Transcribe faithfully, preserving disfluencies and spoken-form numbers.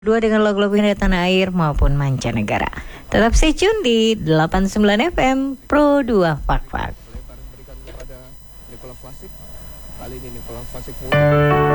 Dua dengan lagu-lagu dari tanah air maupun mancanegara. Tetap stay tune di delapan puluh sembilan F M Pro dua Fak Fak. Berikan kepada Nicola Vlasic. Kali ini Nicola Vlasic